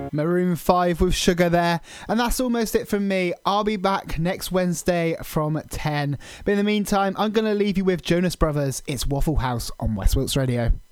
Maroon 5 with Sugar there. And that's almost it from me. I'll be back next Wednesday from 10. But in the meantime, I'm going to leave you with Jonas Brothers. It's Waffle House on West Wilts Radio.